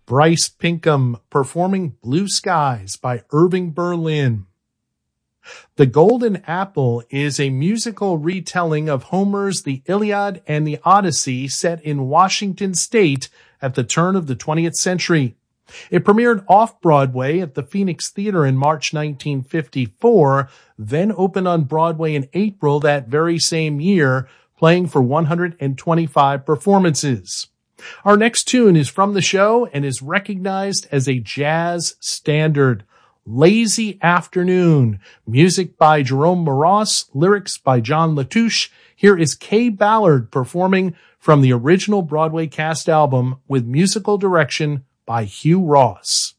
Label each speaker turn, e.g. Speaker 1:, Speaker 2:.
Speaker 1: Bryce Pinkham performing Blue Skies by Irving Berlin. The Golden Apple is a musical retelling of Homer's The Iliad and the Odyssey set in Washington State at the turn of the 20th century. It premiered off-Broadway at the Phoenix Theater in March 1954, then opened on Broadway in April that very same year, playing for 125 performances. Our next tune is from the show and is recognized as a jazz standard. Lazy Afternoon, music by Jerome Moross, lyrics by John Latouche. Here is Kay Ballard performing from the original Broadway cast album with musical direction by Hugh Ross.